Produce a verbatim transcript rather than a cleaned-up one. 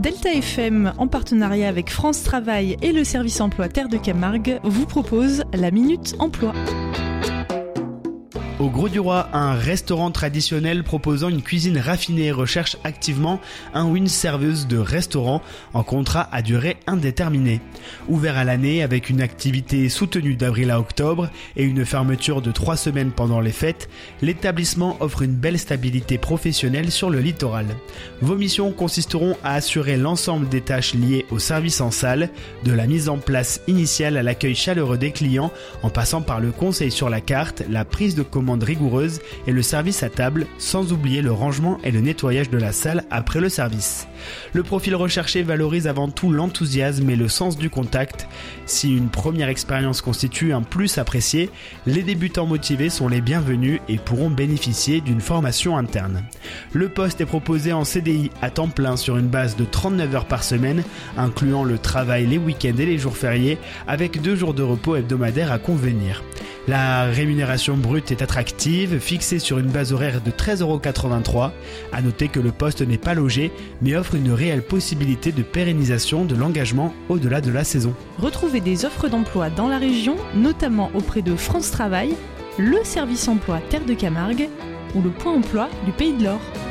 Delta F M, en partenariat avec France Travail et le service emploi Terre de Camargue, vous propose la Minute Emploi. Au Grau-du-Roi, un restaurant traditionnel proposant une cuisine raffinée recherche activement un ou une serveuse de restaurant en contrat à durée indéterminée. Ouvert à l'année avec une activité soutenue d'avril à octobre et une fermeture de trois semaines pendant les fêtes, l'établissement offre une belle stabilité professionnelle sur le littoral. Vos missions consisteront à assurer l'ensemble des tâches liées au service en salle, de la mise en place initiale à l'accueil chaleureux des clients, en passant par le conseil sur la carte, la prise de commande rigoureuse et le service à table, sans oublier le rangement et le nettoyage de la salle après le service. Le profil recherché valorise avant tout l'enthousiasme et le sens du contact. Si une première expérience constitue un plus apprécié, les débutants motivés sont les bienvenus et pourront bénéficier d'une formation interne. Le poste est proposé en C D I à temps plein sur une base de trente-neuf heures par semaine, incluant le travail les week-ends et les jours fériés, avec deux jours de repos hebdomadaires à convenir. La rémunération brute est attractive, fixée sur une base horaire de treize euros quatre-vingt-trois. À noter que le poste n'est pas logé, mais offre une réelle possibilité de pérennisation de l'engagement au-delà de la saison. Retrouvez des offres d'emploi dans la région, notamment auprès de France Travail, le service emploi Terre de Camargue ou le point emploi du Pays de l'Or.